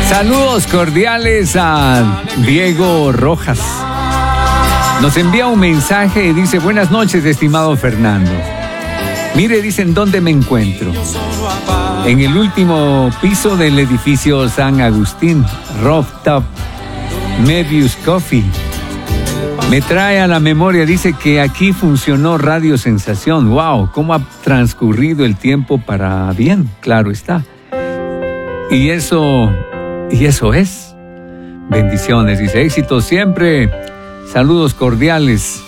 Saludos cordiales a Diego Rojas. Nos envía un mensaje y dice: buenas noches, estimado Fernando. Mire, dicen, ¿dónde me encuentro? En el último piso del edificio San Agustín, Rooftop, Mebius Coffee. Me trae a la memoria, dice que aquí funcionó Radio Sensación. ¡Wow! ¿Cómo ha transcurrido el tiempo para bien? Claro está. Y eso es. Bendiciones, dice, éxito siempre. Saludos cordiales.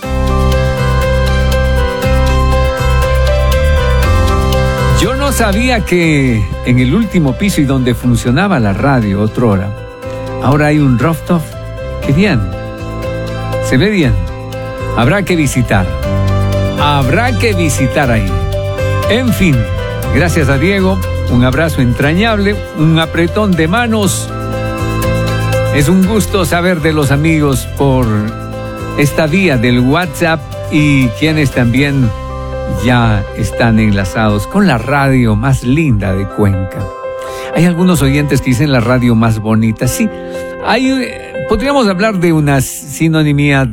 Yo no sabía que en el último piso y donde funcionaba la radio otrora, ahora hay un rooftop. ¡Qué bien! Se ve bien. Habrá que visitar ahí. En fin, gracias a Diego, un abrazo entrañable, un apretón de manos. Es un gusto saber de los amigos por esta vía del WhatsApp y quienes también ya están enlazados con la radio más linda de Cuenca. Hay algunos oyentes que dicen la radio más bonita. Sí, podríamos hablar de una sinonimia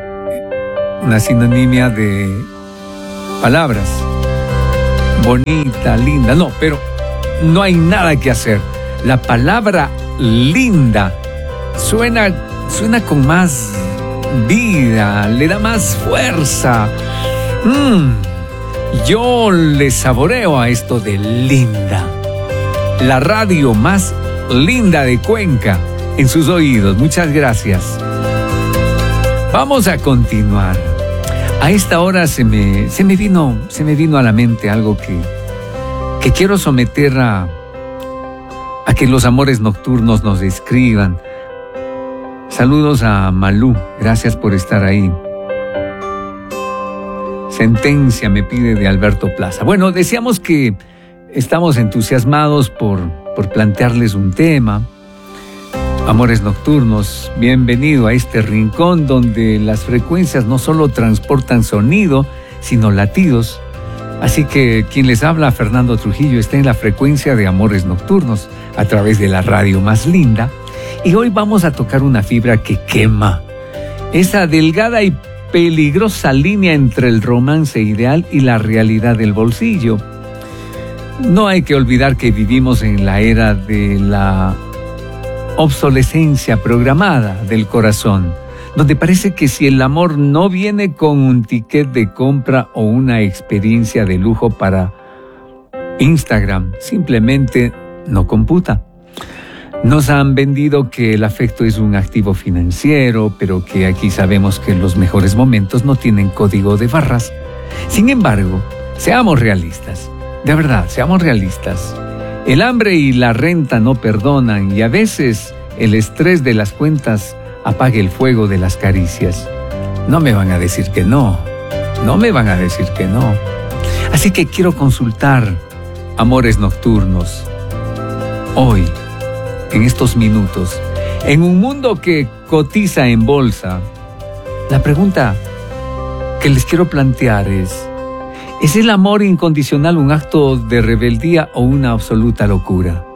de palabras. Bonita, linda. No, pero no hay nada que hacer. La palabra linda suena con más vida, le da más fuerza. Yo le saboreo a esto de linda. La radio más linda de Cuenca en sus oídos. Muchas gracias. Vamos a continuar. A esta hora se me vino a la mente algo que quiero someter a que los amores nocturnos nos escriban. Saludos a Malú, gracias por estar ahí. Sentencia me pide de Alberto Plaza. Bueno, decíamos que estamos entusiasmados por plantearles un tema. Amores nocturnos, bienvenido a este rincón donde las frecuencias no solo transportan sonido, sino latidos. Así que quien les habla, Fernando Trujillo, está en la frecuencia de Amores Nocturnos a través de la radio más linda. Y hoy vamos a tocar una fibra que quema. Esa delgada y peligrosa línea entre el romance ideal y la realidad del bolsillo. No hay que olvidar que vivimos en la era de la obsolescencia programada del corazón, donde parece que si el amor no viene con un ticket de compra o una experiencia de lujo para Instagram, simplemente no computa. Nos han vendido que el afecto es un activo financiero, pero que aquí sabemos que los mejores momentos no tienen código de barras. Sin embargo, seamos realistas. De verdad, seamos realistas. El hambre y la renta no perdonan y a veces el estrés de las cuentas apaga el fuego de las caricias. No me van a decir que no. No me van a decir que no. Así que quiero consultar amores nocturnos. Hoy, en estos minutos, en un mundo que cotiza en bolsa, la pregunta que les quiero plantear ¿es el amor incondicional un acto de rebeldía o una absoluta locura?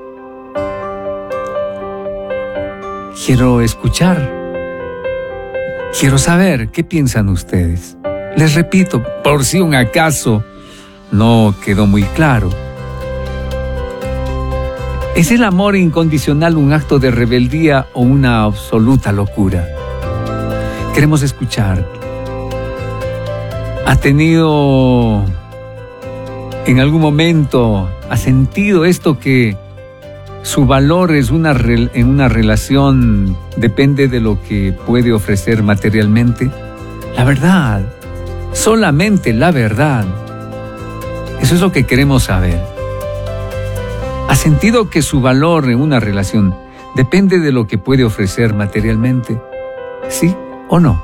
Quiero escuchar. Quiero saber qué piensan ustedes. Les repito, por si un acaso no quedó muy claro. ¿Es el amor incondicional un acto de rebeldía o una absoluta locura? Queremos escuchar. ¿Ha tenido en algún momento, ha sentido esto que su valor es en una relación depende de lo que puede ofrecer materialmente? La verdad, solamente la verdad. Eso es lo que queremos saber. ¿Ha sentido que su valor en una relación depende de lo que puede ofrecer materialmente? ¿Sí o no?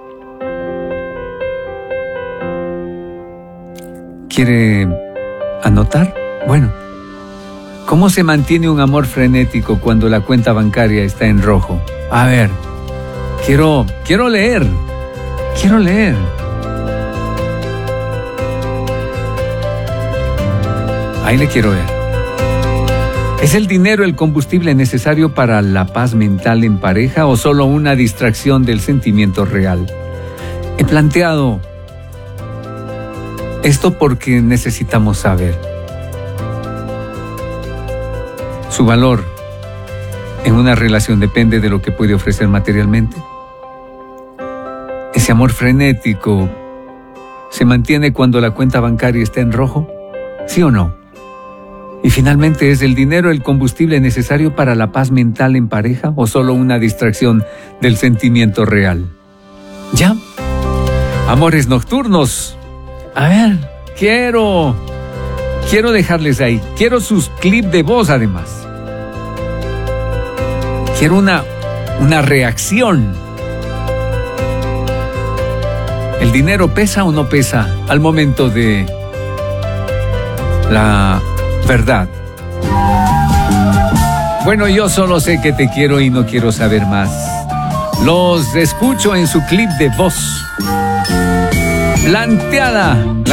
¿Quiere anotar? Bueno, ¿cómo se mantiene un amor frenético cuando la cuenta bancaria está en rojo? A ver, quiero leer. Ahí le quiero ver. ¿Es el dinero el combustible necesario para la paz mental en pareja o solo una distracción del sentimiento real? He planteado esto porque necesitamos saber su valor en una relación depende de lo que puede ofrecer materialmente. Ese amor frenético se mantiene cuando la cuenta bancaria está en rojo, ¿sí o no? Y finalmente, ¿es el dinero el combustible necesario para la paz mental en pareja o solo una distracción del sentimiento real? ¿Ya? Amores nocturnos. A ver, quiero dejarles ahí. Quiero sus clips de voz además. Quiero una reacción. ¿El dinero pesa o no pesa al momento de la verdad? Bueno, yo solo sé que te quiero y no quiero saber más. Los escucho en su clip de voz. Planteada la